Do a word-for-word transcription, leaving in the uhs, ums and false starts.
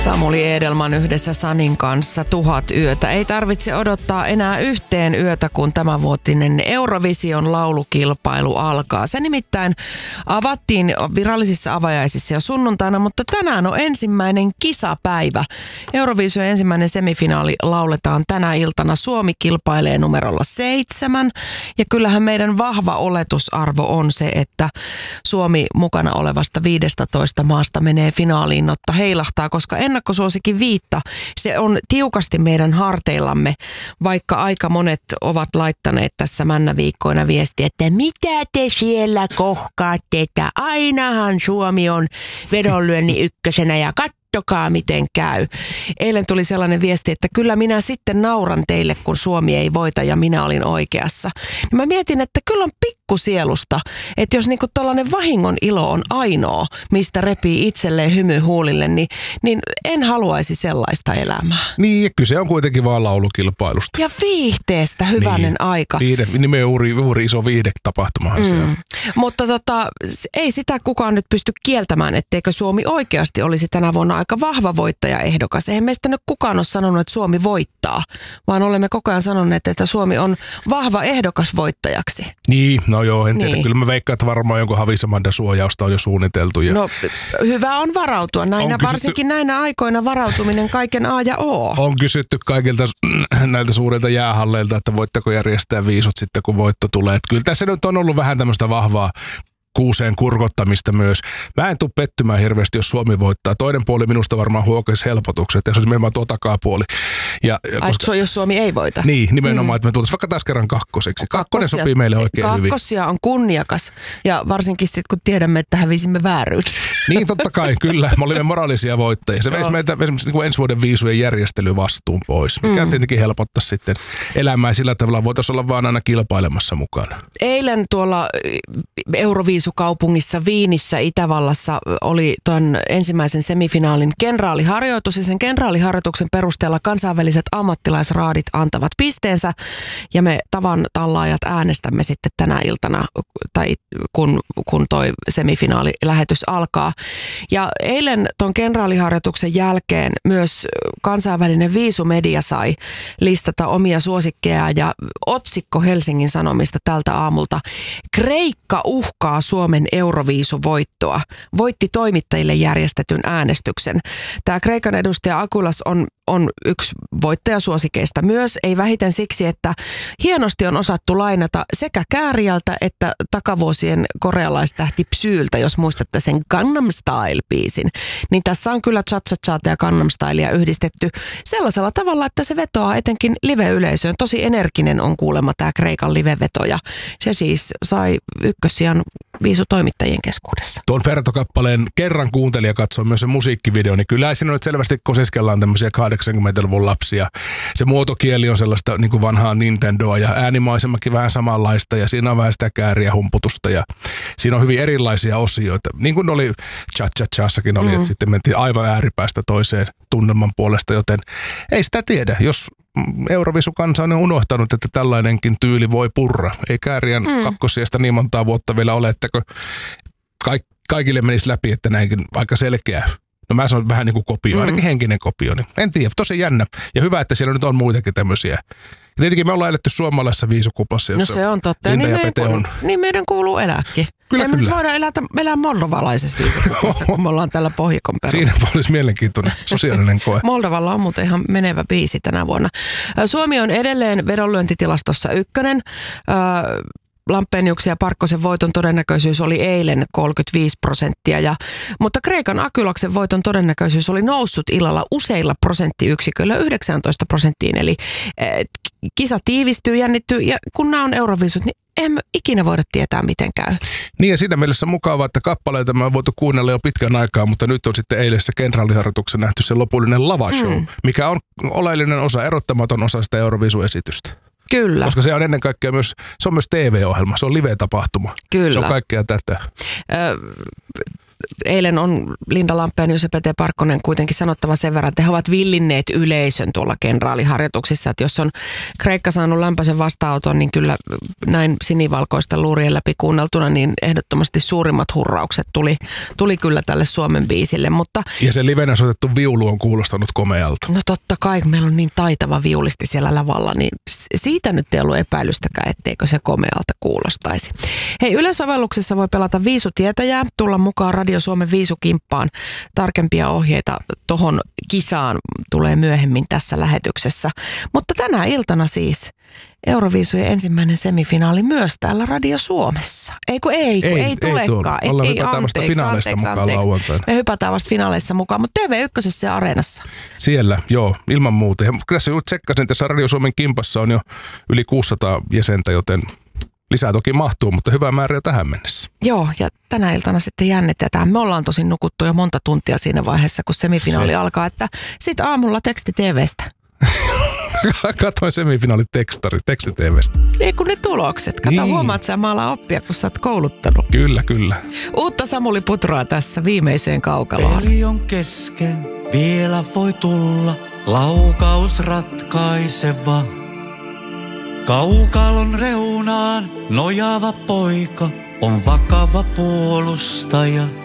Samuli Edelman yhdessä Sanin kanssa Tuhat yötä. Ei tarvitse odottaa enää yhteen yötä, kun tämänvuotinen Eurovision laulukilpailu alkaa. Se nimittäin avattiin virallisissa avajaisissa jo sunnuntaina, mutta tänään on ensimmäinen kisapäivä. Eurovision ensimmäinen semifinaali lauletaan tänä iltana. Suomi kilpailee numerolla seitsemän. Ja kyllähän meidän vahva oletusarvo on se, että Suomi mukana olevasta viidestätoista maasta menee finaaliin, notta heilahtaa, koska ennakkosuosikin viitta, se on tiukasti meidän harteillamme, vaikka aika monet ovat laittaneet tässä männäviikkoina viestiä, että mitä te siellä kohkaatte, että ainahan Suomi on vedonlyönnin ykkösenä ja kattokaa miten käy. Eilen tuli sellainen viesti, että kyllä minä sitten nauran teille, kun Suomi ei voita ja minä olin oikeassa. Ja mä mietin, että kyllä on pikkusielusta, että jos niinku tollainen vahingon ilo on ainoa, mistä repii itselleen hymy huulille, niin, niin en haluaisi sellaista elämää. Niin, kyse on kuitenkin vaan laulukilpailusta. Ja viihteestä, hyvänen niin, aika. Viihde, nimenomaan juuri, juuri iso viihdetapahtumahan mm. se on. Mutta tota, ei sitä kukaan nyt pysty kieltämään, etteikö Suomi oikeasti olisi tänä vuonna aika vahva voittajaehdokas. Eihän meistä nyt kukaan ole sanonut, että Suomi voittaa, vaan olemme koko ajan sanoneet, että Suomi on vahva ehdokas voittajaksi. Niin, no joo, en tiedä. Niin. Kyllä mä veikkaan, että varmaan jonkun Havisamandan suojausta on jo suunniteltu. Ja no hyvä on varautua. Näinä, on kysytty, varsinkin näinä aikoina varautuminen kaiken A ja O. On kysytty kaikilta näiltä suurilta jäähalleilta, että voitteko järjestää viisut sitten, kun voitto tulee. Että kyllä tässä nyt on ollut vähän tämmöistä vahvaa kuuseen kurkottamista myös. Mä en tule pettymään hirveästi, jos Suomi voittaa. Toinen puoli minusta varmaan huokaisi helpotukset, ja se olisi nimenomaan tuo takapuoli. Ja, Ai, koska, jos Suomi ei voita? Niin, nimenomaan, mm. että me tultaisiin vaikka taas kerran kakkoseksi. Kakkonen Kakkosia, sopii meille oikein kakkosia hyvin. Kakkosia on kunniakas, ja varsinkin sitten kun tiedämme, että hävisimme vääryyden. Niin, totta kai, kyllä. Me olimme moraalisia voittajia. Se veisi meiltä esimerkiksi niin kuin ensi vuoden viisujen järjestelyvastuun pois, mikä mm. tietenkin helpottaisi sitten elämää sillä tavalla. Voitaisiin olla vaan aina kilpailemassa mukana. Eilen tuolla Euroviisukaupungissa Viinissä Itävallassa oli tuon ensimmäisen semifinaalin kenraaliharjoitus, ja sen kenraaliharjoituksen perusteella kansainväliset ammattilaisraadit antavat pisteensä, ja me tavan tallaajat äänestämme sitten tänä iltana, tai kun, kun toi semifinaalilähetys alkaa. Ja eilen tuon kenraaliharjoituksen jälkeen myös kansainvälinen Viisumedia sai listata omia suosikkeja, ja otsikko Helsingin Sanomista tältä aamulta: Kreikka uhkaa Suomen Euroviisuvoittoa. Voitti toimittajille järjestetyn äänestyksen. Tämä Kreikan edustaja Akulas on, on yksi voittajasuosikeista myös, ei vähiten siksi, että hienosti on osattu lainata sekä Kääriältä että takavuosien korealaistähti Psyyltä, jos muistatte sen Gangnam Style-biisin. Niin tässä on kyllä cha-cha-chata ja Gangnam Stylea yhdistetty sellaisella tavalla, että se vetoaa etenkin live-yleisöön. Tosi energinen on kuulemma tämä Kreikan live-veto, ja se siis sai ykkössijan viisutoimittajien keskuudessa. Tuon Ferto-kappaleen kerran kuuntelija katsoi myös se musiikkivideo, niin kyllä siinä nyt selvästi kosiskellaan tämmöisiä kahdeksankymmentäluvun lapsia. Se muotokieli on sellaista niin kuin vanhaa Nintendoa, ja äänimaisemakin vähän samanlaista, ja siinä on vähän sitä kääriä humputusta, ja siinä on hyvin erilaisia osioita. Niin kuin oli Cha-Cha-Chassakin oli, mm. että sitten mentiin aivan ääripäästä toiseen tunnelman puolesta, joten ei sitä tiedä, jos Euroviisukansa on unohtanut, että tällainenkin tyyli voi purra. Ei Kääriän mm. kakkosijasta niin montaa vuotta vielä ole, että kaik- kaikille menisi läpi, että näinkin aika selkeä. No mä sanon vähän niin kuin kopio, ainakin mm. henkinen kopio. Niin en tiedä, tosi jännä. Ja hyvä, että siellä nyt on muitakin tämmöisiä. Ja tietenkin me ollaan eletty suomalaisessa viisukupassa. No se on totta. Linda niin, ja Pete kuulu, on. niin meidän kuuluu elääkin. Kyllä, Emme kyllä. nyt voida elää, elää moldovalaisessa viisukupassa, kun me ollaan täällä pohjikon perulla. Siinä olisi mielenkiintoinen sosiaalinen koe. Moldovalla on muuten ihan menevä biisi tänä vuonna. Suomi on edelleen vedonlyöntitilastossa ykkönen. Lampeniuksen ja Parkkosen voiton todennäköisyys oli eilen kolmekymmentäviisi prosenttia, ja, mutta Kreikan Akylaksen voiton todennäköisyys oli noussut illalla useilla prosenttiyksiköillä yhdeksäntoista prosenttiin, eli eh, kisa tiivistyy, jännittyy, ja kun nämä on Euroviisut, niin emme ikinä voida tietää, miten käy. Niin, ja siinä mielessä mukavaa, että kappaleita me on voitu kuunnella jo pitkän aikaa, mutta nyt on sitten eilisessä kenraaliharjoituksessa nähty se lopullinen lavashow, mm. mikä on oleellinen osa, erottamaton osa sitä Euroviisuesitystä. Kyllä. Koska se on ennen kaikkea myös, se on myös T V-ohjelma, se on live-tapahtuma. Kyllä. Se on kaikkea tätä. Ö, eilen on Linda Lampeen ja Jose-Pete Parkkonen kuitenkin sanottava sen verran, että he ovat villinneet yleisön tuolla kenraaliharjoituksissa. Että jos on Kreikka saanut lämpöisen vastaanoton, niin kyllä näin sinivalkoista luurien läpi kuunneltuna, niin ehdottomasti suurimmat hurraukset tuli, tuli kyllä tälle Suomen biisille. Mutta, ja se livenä soitettu viulu on kuulostanut komealta. No totta kai, kun meillä on niin taitava viulisti siellä lavalla, niin siitä nyt ei ollut epäilystäkään, etteikö se komealta kuulostaisi. Hei, Yle-sovelluksessa voi pelata viisutietäjää, tulla mukaan Radio Suomen viisukimppaan. Tarkempia ohjeita tohon kisaan tulee myöhemmin tässä lähetyksessä. Mutta tänä iltana siis Euroviisujen ensimmäinen semifinaali myös täällä Radio Suomessa. Ei kun ei, kun ei, ei tulekaan. Ei, Ollaan hypätään vasta finaaleissa mukaan lauantaina. Me hypätään vasta finaaleissa mukaan, mutta T V yksi ja Areenassa. Siellä, joo, ilman muuta. Ja tässä juuri tsekkasin, tässä Radio Suomen kimpassa on jo yli kuusisataa jäsentä, joten lisää toki mahtuu, mutta hyvä määrä jo tähän mennessä. Joo, ja tänä iltana sitten jännitetään. Me ollaan tosin nukuttu jo monta tuntia siinä vaiheessa, kun semifinaali Se. alkaa, että sit aamulla teksti T V:stä. Katoin semifinaalit tekstari, teksti T V:stä. Ei kun ne tulokset. Kato, niin. Huomaat sä maalla oppia, kun sä oot kouluttanut. Kyllä, kyllä. Uutta Samuli Putroa tässä viimeiseen kaukaloon. Peli on kesken, vielä voi tulla laukaus ratkaiseva. Kaukalon reunaan nojaava poika on vakava puolustaja.